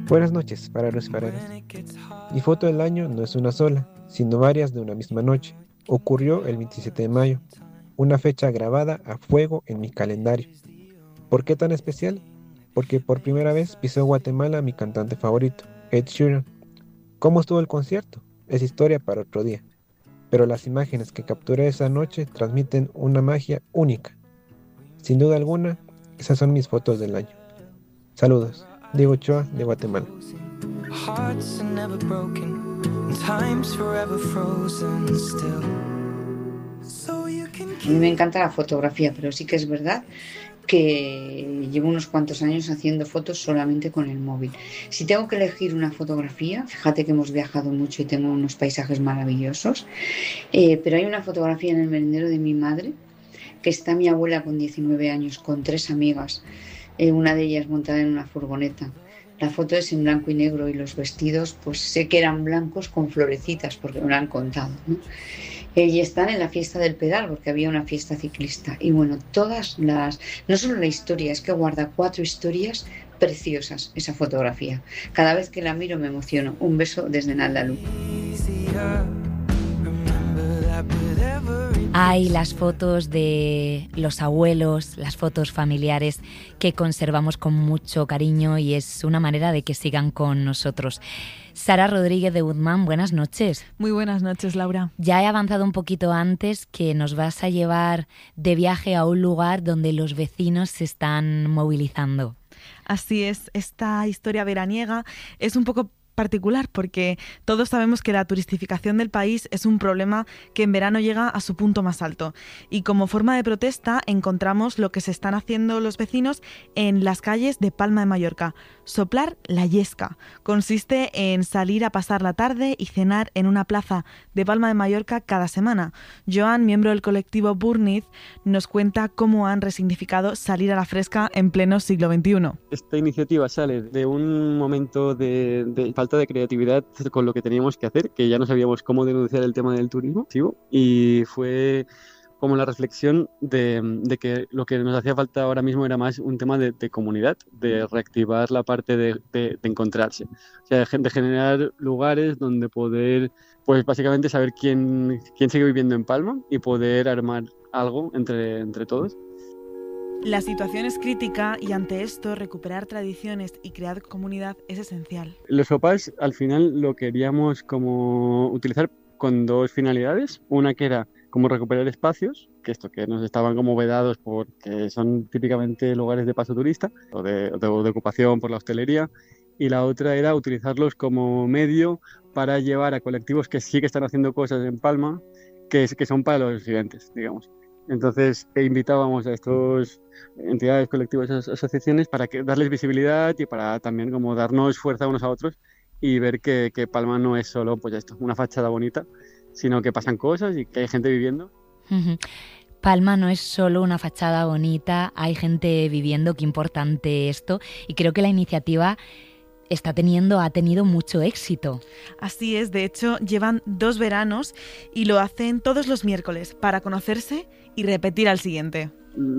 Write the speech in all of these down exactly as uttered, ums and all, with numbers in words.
Buenas noches, fareros y fareras. Mi foto del año no es una sola, sino varias de una misma noche. Ocurrió el veintisiete de mayo, una fecha grabada a fuego en mi calendario. ¿Por qué tan especial? Porque por primera vez pisó Guatemala mi cantante favorito, Ed Sheeran. ¿Cómo estuvo el concierto? Es historia para otro día. Pero las imágenes que capturé esa noche transmiten una magia única. Sin duda alguna, esas son mis fotos del año. Saludos, Diego Ochoa de Guatemala. Hearts are never broken, and time's forever frozen still. So you can A mí me encanta la fotografía, pero sí que es verdad que llevo unos cuantos años haciendo fotos solamente con el móvil. Si tengo que elegir una fotografía, fíjate que hemos viajado mucho y tengo unos paisajes maravillosos, eh, pero hay una fotografía en el merendero de mi madre, que está mi abuela con diecinueve años, con tres amigas, eh, una de ellas montada en una furgoneta. La foto es en blanco y negro y los vestidos, pues sé que eran blancos con florecitas, porque me lo han contado, ¿no? Y están en la fiesta del pedal, porque había una fiesta ciclista. Y bueno, todas las... No solo la historia, es que guarda cuatro historias preciosas, esa fotografía. Cada vez que la miro me emociono. Un beso desde Naldalú. Hay las fotos de los abuelos, las fotos familiares que conservamos con mucho cariño y es una manera de que sigan con nosotros. Sara Rodríguez de Guzmán, buenas noches. Muy buenas noches, Laura. Ya he avanzado un poquito antes que nos vas a llevar de viaje a un lugar donde los vecinos se están movilizando. Así es, esta historia veraniega es un poco particular porque todos sabemos que la turistificación del país es un problema que en verano llega a su punto más alto y como forma de protesta encontramos lo que se están haciendo los vecinos en las calles de Palma de Mallorca. Soplar la yesca consiste en salir a pasar la tarde y cenar en una plaza de Palma de Mallorca cada semana. Joan, miembro del colectivo Burniz, nos cuenta cómo han resignificado salir a la fresca en pleno siglo veintiuno. Esta iniciativa sale de un momento de, de falta de creatividad con lo que teníamos que hacer, que ya no sabíamos cómo denunciar el tema del turismo, y fue como la reflexión de, de que lo que nos hacía falta ahora mismo era más un tema de, de comunidad, de reactivar la parte de, de, de encontrarse, o sea, de generar lugares donde poder, pues básicamente saber quién, quién sigue viviendo en Palma y poder armar algo entre, entre todos. La situación es crítica y ante esto recuperar tradiciones y crear comunidad es esencial. Los sopars al final lo queríamos como utilizar con dos finalidades. Una que era como recuperar espacios, que esto que nos estaban como vedados porque son típicamente lugares de paso turista o de, de, de ocupación por la hostelería. Y la otra era utilizarlos como medio para llevar a colectivos que sí que están haciendo cosas en Palma, que, que son para los residentes, digamos. Entonces invitábamos a estas entidades, colectivos, asociaciones para que, darles visibilidad y para también como darnos fuerza unos a otros y ver que, que Palma no es solo pues esto, una fachada bonita, sino que pasan cosas y que hay gente viviendo. Uh-huh. Palma no es solo una fachada bonita, hay gente viviendo, qué importante esto, y creo que la iniciativa está teniendo, ha tenido mucho éxito. Así es, de hecho llevan dos veranos y lo hacen todos los miércoles para conocerse y repetir al siguiente.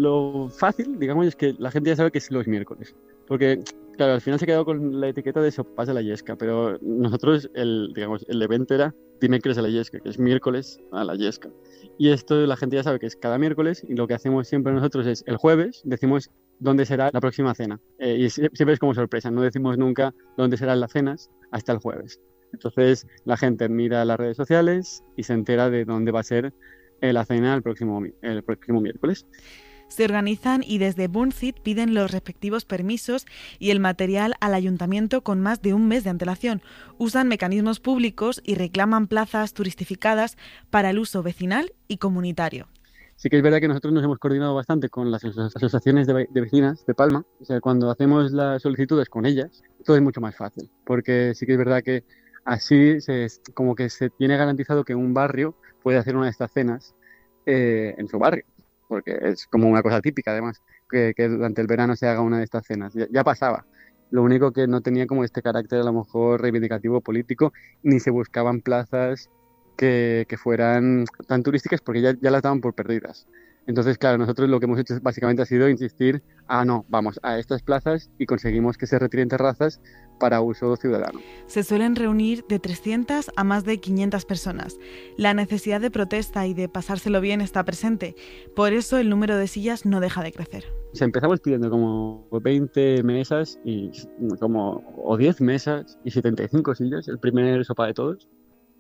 Lo fácil, digamos, es que la gente ya sabe que es los miércoles, porque claro, al final se ha quedado con la etiqueta de sopas a la yesca, pero nosotros el, digamos, el evento era dimecres a la yesca, que es miércoles a la yesca. Y esto la gente ya sabe que es cada miércoles y lo que hacemos siempre nosotros es el jueves decimos dónde será la próxima cena. Eh, y siempre es como sorpresa, no decimos nunca dónde serán las cenas hasta el jueves. Entonces la gente mira las redes sociales y se entera de dónde va a ser eh, la cena el próximo, el próximo miércoles. Se organizan y desde Burnsit piden los respectivos permisos y el material al ayuntamiento con más de un mes de antelación. Usan mecanismos públicos y reclaman plazas turistificadas para el uso vecinal y comunitario. Sí que es verdad que nosotros nos hemos coordinado bastante con las asociaciones de, de vecinas de Palma. O sea, cuando hacemos las solicitudes con ellas, todo es mucho más fácil. Porque sí que es verdad que así se, como que se tiene garantizado que un barrio puede hacer una de estas cenas eh, en su barrio. Porque es como una cosa típica, además, que, que durante el verano se haga una de estas cenas. Ya, ya pasaba. Lo único que no tenía como este carácter a lo mejor reivindicativo político, ni se buscaban plazas que, que fueran tan turísticas porque ya, ya las daban por perdidas. Entonces, claro, nosotros lo que hemos hecho básicamente ha sido insistir, ah, no, vamos a estas plazas y conseguimos que se retiren terrazas para uso ciudadano. Se suelen reunir de trescientas a más de quinientas personas. La necesidad de protesta y de pasárselo bien está presente. Por eso el número de sillas no deja de crecer. O sea, empezamos pidiendo como veinte mesas y como, o diez mesas y setenta y cinco sillas, el primer sopá de todos.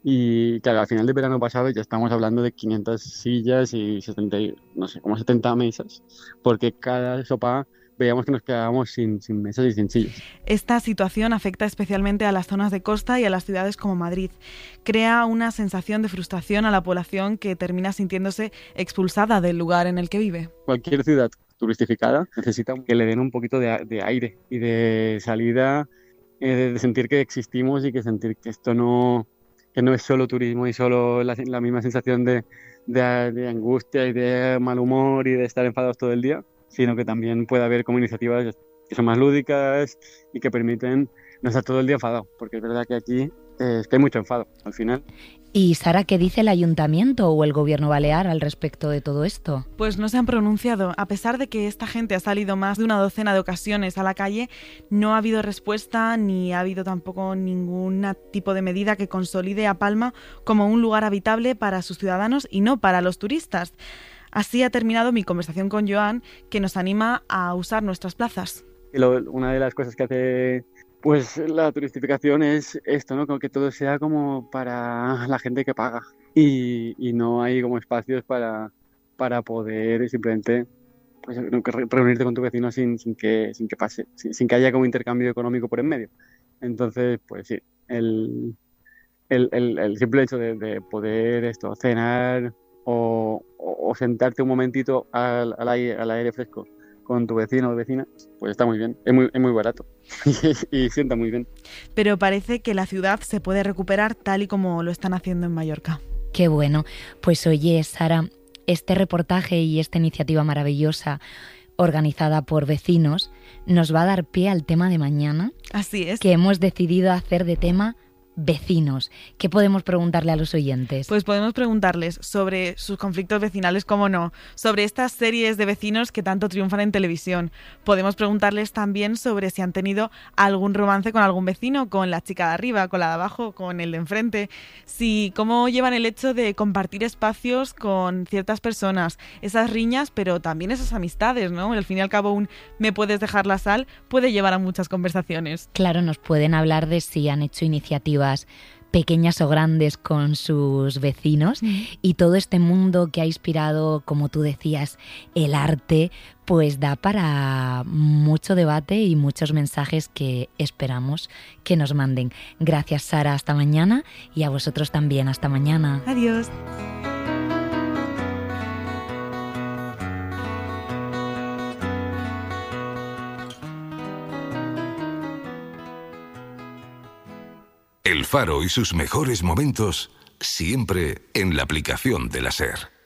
Y claro, al final del verano pasado ya estamos hablando de quinientas sillas y setenta, no sé, como setenta mesas, porque cada sopá veíamos que nos quedábamos sin, sin mesas y sin sillas. Esta situación afecta especialmente a las zonas de costa y a las ciudades como Madrid. Crea una sensación de frustración a la población que termina sintiéndose expulsada del lugar en el que vive. Cualquier ciudad turistificada necesita que le den un poquito de, de aire y de salida, eh, de sentir que existimos y que sentir que esto no... que no es solo turismo y solo la, la misma sensación de, de, de angustia y de mal humor y de estar enfadados todo el día, sino que también puede haber como iniciativas que son más lúdicas y que permiten no estar todo el día enfadado, porque es verdad que aquí eh, es que hay mucho enfado al final. Y Sara, ¿qué dice el Ayuntamiento o el Gobierno balear al respecto de todo esto? Pues no se han pronunciado. A pesar de que esta gente ha salido más de una docena de ocasiones a la calle, no ha habido respuesta ni ha habido tampoco ningún tipo de medida que consolide a Palma como un lugar habitable para sus ciudadanos y no para los turistas. Así ha terminado mi conversación con Joan, que nos anima a usar nuestras plazas. Y lo, una de las cosas que hace pues la turistificación es esto, ¿no? Como que todo sea como para la gente que paga y, y no hay como espacios para, para poder simplemente pues, reunirte con tu vecino sin, sin, que, sin que pase, sin, sin que haya como intercambio económico por en medio. Entonces, pues sí, el, el, el, el simple hecho de, de poder esto, cenar o, o, o sentarte un momentito al, al, aire, al aire fresco con tu vecino o vecina, pues está muy bien, es muy, es muy barato y, y sienta muy bien. Pero parece que la ciudad se puede recuperar tal y como lo están haciendo en Mallorca. Qué bueno. Pues oye, Sara, este reportaje y esta iniciativa maravillosa organizada por vecinos nos va a dar pie al tema de mañana. Así es. Que hemos decidido hacer de tema vecinos. ¿Qué podemos preguntarle a los oyentes? Pues podemos preguntarles sobre sus conflictos vecinales, cómo no, sobre estas series de vecinos que tanto triunfan en televisión. Podemos preguntarles también sobre si han tenido algún romance con algún vecino, con la chica de arriba, con la de abajo, con el de enfrente, si cómo llevan el hecho de compartir espacios con ciertas personas, esas riñas, pero también esas amistades, ¿no? Al fin y al cabo, un me puedes dejar la sal puede llevar a muchas conversaciones. Claro, nos pueden hablar de si han hecho iniciativas pequeñas o grandes con sus vecinos mm. y todo este mundo que ha inspirado, como tú decías, el arte, pues da para mucho debate y muchos mensajes que esperamos que nos manden. Gracias, Sara, hasta mañana, y a vosotros también, hasta mañana. Adiós. El Faro y sus mejores momentos siempre en la aplicación de la SER.